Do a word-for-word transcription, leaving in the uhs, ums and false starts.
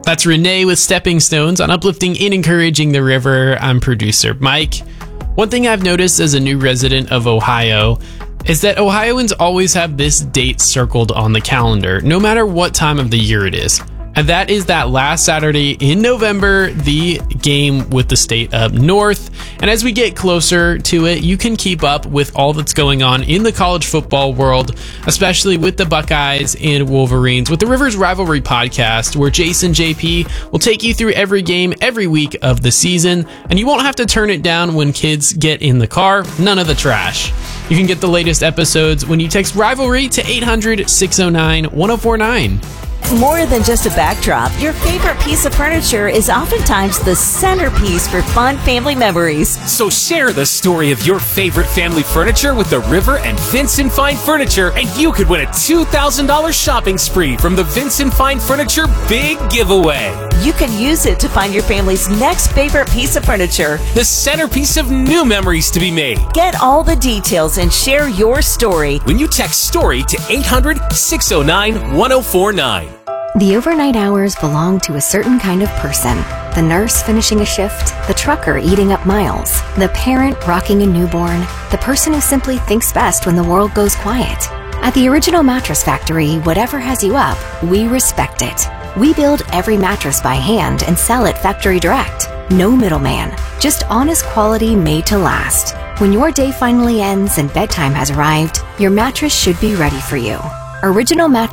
That's Renee with Stepping Stones on uplifting and encouraging the river. I'm producer Mike. One thing I've noticed as a new resident of Ohio is that Ohioans always have this date circled on the calendar, no matter what time of the year it is. And that is that last Saturday in November, the game with the state up north. And as we get closer to it, you can keep up with all that's going on in the college football world, especially with the Buckeyes and Wolverines, with the Rivers Rivalry podcast, where Jason J P will take you through every game every week of the season. And you won't have to turn it down when kids get in the car. None of the trash. You can get the latest episodes when you text Rivalry to eight hundred, six oh nine, one oh four nine. More than just a backdrop, your favorite piece of furniture is oftentimes the centerpiece for fun family memories. So share the story of your favorite family furniture with the River and Vincent Fine Furniture, and you could win a two thousand dollars shopping spree from the Vincent Fine Furniture Big Giveaway. You can use it to find your family's next favorite piece of furniture, the centerpiece of new memories to be made. Get all the details and share your story when you text STORY to eight hundred, six oh nine, one oh four nine. The overnight hours belong to a certain kind of person. The nurse finishing a shift, the trucker eating up miles, the parent rocking a newborn, the person who simply thinks best when the world goes quiet. At the Original Mattress Factory, whatever has you up, we respect it. We build every mattress by hand and sell it factory direct. No middleman, just honest quality made to last. When your day finally ends and bedtime has arrived, your mattress should be ready for you. Original Mattress